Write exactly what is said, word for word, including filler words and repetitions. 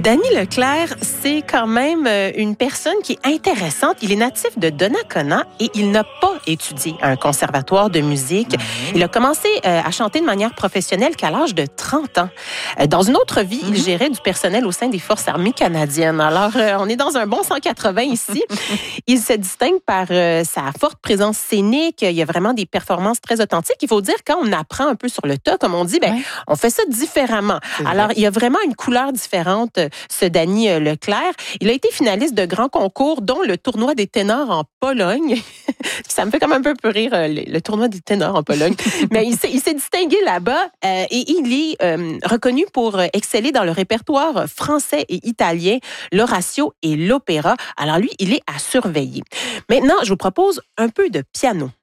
Danny Leclerc, c'est quand même une personne qui est intéressante. Il est natif de Donnacona et il n'a pas étudié à un conservatoire de musique. Mm-hmm. Il a commencé à chanter de manière professionnelle qu'à l'âge de trente ans. Dans une autre vie, mm-hmm. il gérait du personnel au sein des Forces armées canadiennes. Alors, on est dans un bon cent quatre-vingts ici. Il se distingue par sa forte présence scénique. Il y a vraiment des performances très authentiques. Il faut dire, quand on apprend un peu sur le tas, comme on dit, ben, ouais. on fait ça différemment. C'est Alors, vrai. Il y a vraiment une couleur différente, ce Danny Leclerc. Il a été finaliste de grands concours, dont le tournoi des ténors en Pologne. Ça me fait comme un peu rire, le, le tournoi des ténors en Pologne. Mais il s'est, il s'est distingué là-bas euh, et il est euh, reconnu pour exceller dans le répertoire français et italien, l'oratio et l'opéra. Alors lui, il est à surveiller. Maintenant, je vous propose un peu de piano.